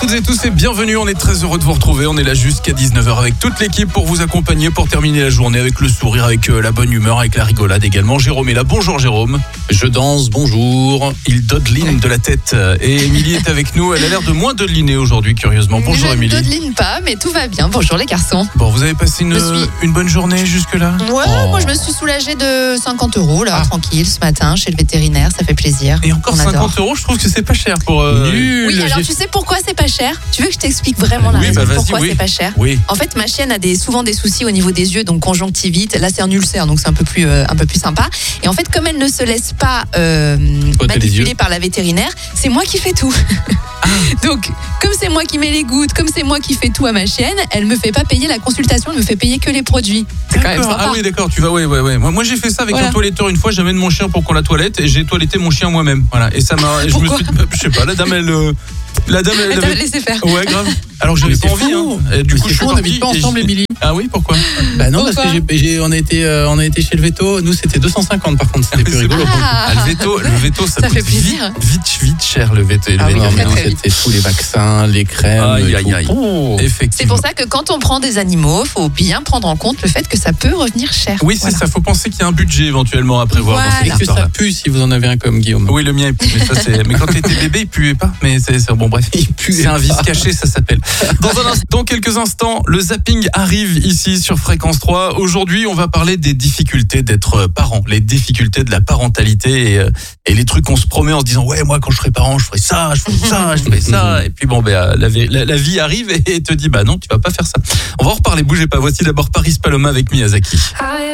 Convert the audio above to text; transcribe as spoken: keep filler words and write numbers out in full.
toutes et tous et bienvenue, on est très heureux de vous retrouver, on est là jusqu'à dix-neuf heures avec toute l'équipe pour vous accompagner, pour terminer la journée avec le sourire, avec la bonne humeur, avec la rigolade également. Jérôme est là, bonjour Jérôme. Je danse, bonjour. Il dodeline de la tête et Émilie est avec nous, elle a l'air de moins dodeliner aujourd'hui curieusement. Bonjour je Émilie. Je ne dodeline pas mais tout va bien, bonjour les garçons. Bon, vous avez passé une, suis... une bonne journée jusque là? Ouais, oh. Moi je me suis soulagée de cinquante euros là, ah. tranquille ce matin chez le vétérinaire, ça fait plaisir. Et encore cinquante euros, je trouve que c'est pas cher pour... Euh... Nul. Oui, alors tu sais pourquoi c'est pas cher? Tu veux que je t'explique vraiment la oui, raison bah, pourquoi oui. c'est pas cher? Oui. En fait, ma chienne a des, souvent des soucis au niveau des yeux, donc conjonctivite. Là, c'est un ulcère, donc c'est un peu plus, euh, un peu plus sympa. Et en fait, comme elle ne se laisse pas euh, manipuler par la vétérinaire, c'est moi qui fais tout. Ah. Donc, comme c'est moi qui mets les gouttes, comme c'est moi qui fais tout à ma chienne, elle me fait pas payer la consultation, elle me fait payer que les produits. C'est quand même sympa. Ah oui, d'accord, tu vas, ouais, ouais, ouais. Moi, moi j'ai fait ça avec voilà. un toiletteur une fois, j'amène mon chien pour qu'on la toilette et j'ai toiletté mon chien moi-même. Voilà. Et ça m'a. Je me suis, je sais pas, la dame, elle. Euh, la dame, elle. Elle t'avait laissé faire. Ouais, grave. Alors j'avais pas envie. Hein. Et du coup, je suis on n'habite pas ensemble, Émilie. Ah oui, pourquoi? Bah non, pourquoi? Parce que j'ai, j'ai, on a été, euh, on a été chez le veto. Nous, c'était deux cent cinquante par contre. C'était plus rigolo. Ah, le veto, le veto, ça, ça coûte fait plaisir. Vite, vite, vite cher le veto. Ah, non, mais non, c'était tous les vaccins, les crèmes. Aïe, aïe, aïe. Oh. Effectivement. C'est pour ça que quand on prend des animaux, faut bien prendre en compte le fait que ça peut revenir cher. Oui, c'est voilà. ça. Faut penser qu'il y a un budget éventuellement à prévoir. Voilà. Dans cette et que ça pue si vous en avez un comme Guillaume. Oui, le mien il pue. Mais, ça, c'est... mais quand tu étais bébé, il puait pas. Mais c'est, c'est... bon, bref, il pue. C'est un vice caché, ça s'appelle. Dans un instant, dans quelques instants, le zapping arrive ici sur Fréquence trois. Aujourd'hui, on va parler des difficultés d'être parent, les difficultés de la parentalité et, et les trucs qu'on se promet en se disant ouais, moi quand je serai parent, je ferai ça, je ferai ça, je ferai ça. Et puis bon, ben la, la, la vie arrive et te dit bah non, tu vas pas faire ça. On va en reparler. Bougez pas. Voici d'abord Paris Paloma avec Miyazaki.